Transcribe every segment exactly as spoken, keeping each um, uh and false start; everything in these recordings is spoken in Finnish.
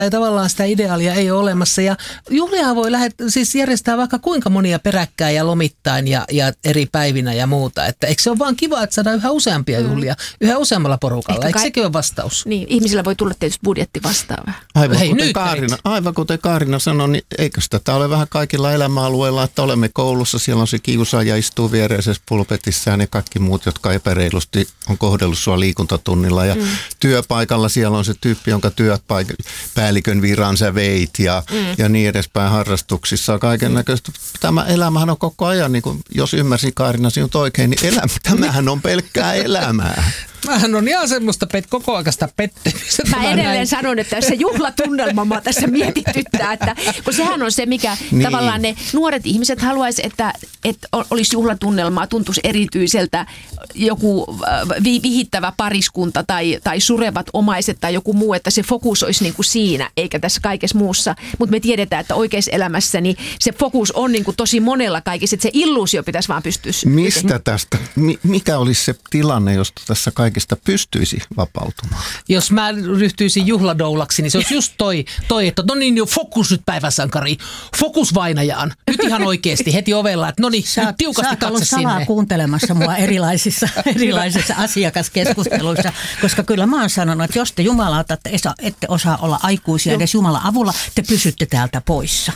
Ja tavallaan sitä ideaalia ei ole olemassa. Ja juhlia voi lähet, siis järjestää vaikka kuinka monia peräkkäin ja lomittain ja, ja eri päivinä ja muuta. Että eikö se ole vaan kiva, että saadaan yhä useampia juhlia, mm. yhä useammalla porukalla. Eikö kai... sekin ole vastaus? Niin, ihmisillä voi tulla tietysti budjetti vastaan vähän. Aivan, Hei, kuten Kaarina, aivan kuten Kaarina sanoi, niin eikö tätä ole vähän kaikilla elämäalueilla, että olemme koulussa, siellä on se kiusaaja istuu viereisessä pulpetissa ja ne kaikki muut, jotka epäreilusti on kohdellut sua liikuntatunnilla. Ja mm. työpaikalla siellä on se tyyppi, jonka työpäällikön viran sä veit ja, mm. ja niin edespäin harrastuksissa. Kaiken näköistä. Tämä elämähän on koko ajan, niin kuin, jos ymmärsin Kaarina sinut oikein, niin elämä, tämähän on pelkkää elämää. Mähän on ihan semmoista pet, koko aikaista pettymistä. Mä edelleen näin. sanon, että se juhlatunnelma mä tässä mietityttää, että kun sehän on se, mikä niin. tavallaan ne nuoret ihmiset haluaisi, että, että olisi juhlatunnelmaa, tuntuisi erityiseltä joku vihittävä pariskunta tai, tai surevat omaiset tai joku muu, että se fokus olisi niin kuin siinä, eikä tässä kaikessa muussa. Mutta me tiedetään, että oikeassa elämässä niin se fokus on niin kuin tosi monella kaikissa, että se illuusio pitäisi vaan pystyä. Mistä tästä? Mikä olisi se tilanne, josta tässä kaikessa kaikista pystyisi vapautumaan? Jos mä ryhtyisin juhladoulaksi, niin se olisi just toi, toi että no niin, fokus nyt päiväsankari, fokus vainajaan. Nyt ihan oikeasti heti ovella, että no niin, nyt tiukasti katse sinne. Sä oot kuuntelemassa mua erilaisissa, erilaisissa asiakaskeskusteluissa, koska kyllä mä oon sanonut, että jos te jumalauta ette osaa olla aikuisia edes Jumalan avulla, te pysytte täältä poissa.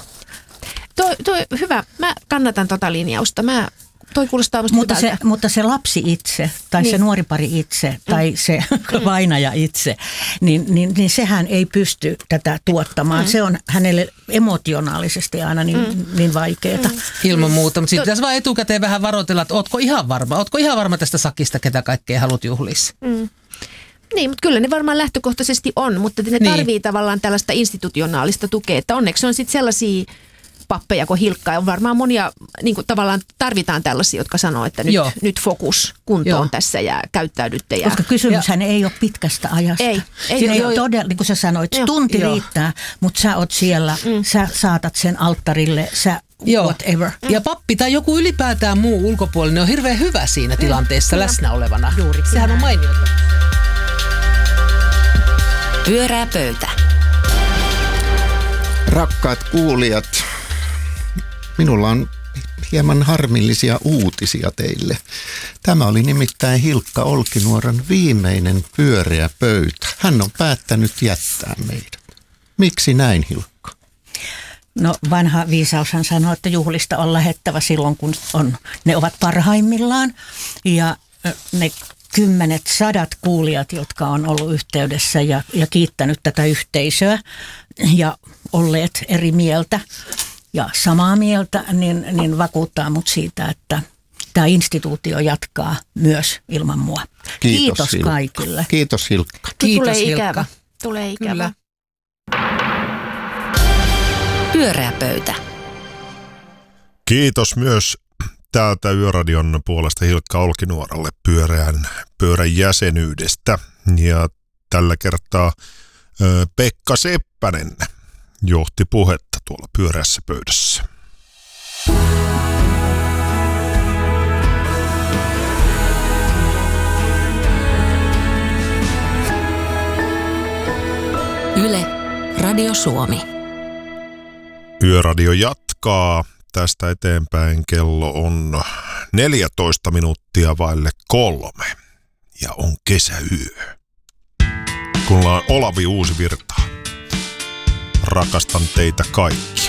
Toi, toi hyvä. Mä kannatan tota linjausta. Mä Toi kuulostaa mutta, se, mutta se lapsi itse, tai niin. se nuoripari itse, tai mm. se vainaja itse, niin, niin, niin sehän ei pysty tätä tuottamaan. Mm. Se on hänelle emotionaalisesti aina niin, mm. niin vaikeaa. Mm. Ilman muuta, mutta sitten pitäisi vaan etukäteen vähän varoitella, että ootko ihan varma, ootko ihan varma tästä sakista, ketä kaikkea haluat juhlissa. Mm. Niin, mutta kyllä ne varmaan lähtökohtaisesti on, mutta ne niin. tarvii tavallaan tällaista institutionaalista tukea, että onneksi on sitten sellaisia pappeja kuin Hilkka. On varmaan monia, niin kuin tavallaan tarvitaan tällaisia, jotka sanoo, että nyt, nyt fokus kuntoon Joo. tässä ja käyttäydytte. Ja, koska kysymyshän ja, ei ole pitkästä ajasta. Ei. ei Siinä ei ole todella, niin kuin sä sanoit, Joo. tunti Joo. riittää, mutta sä oot siellä, mm. sä saatat sen alttarille, sä Joo. whatever. Mm. Ja pappi tai joku ylipäätään muu ulkopuolinen on hirveän hyvä siinä tilanteessa mm. läsnä olevana. Juuri. Sehän on mainiota. Pyörää pöytä. Rakkaat kuulijat, minulla on hieman harmillisia uutisia teille. Tämä oli nimittäin Hilkka Olkinuoran viimeinen pyöreä pöytä. Hän on päättänyt jättää meidät. Miksi näin, Hilkka? No vanha viisaushan sanoo, että juhlista on lähettävä silloin, kun on, ne ovat parhaimmillaan. Ja ne kymmenet, sadat kuulijat, jotka on ollut yhteydessä ja, ja kiittänyt tätä yhteisöä ja olleet eri mieltä ja samaa mieltä, niin, niin vakuuttaa mut siitä, että tämä instituutio jatkaa myös ilman mua. Kiitos, Kiitos kaikille. Kiitos Hilkka. Kiitos Tulee Hilkka. ikävä. Tulee ikävä. Kyllä. Pyöreä pöytä. Kiitos myös täältä Yöradion puolesta Hilkka Olkinuoralle pyöreän pyörän jäsenyydestä. Ja tällä kertaa ö, Pekka Seppänen johti puhetta tuolla pyöreässä pöydässä. Yle, Radio Suomi. Yöradio jatkaa. Tästä eteenpäin kello on neljätoista minuuttia vaille kolme ja on kesäyö. Kun ollaan Olavi Uusivirtaa. Rakastan teitä kaikki.